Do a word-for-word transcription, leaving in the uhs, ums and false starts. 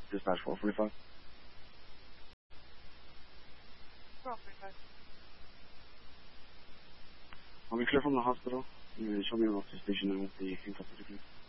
Dispatch four forty-five. four forty-five. I'll be clear from the hospital. You show me around the station now with the handcuffs.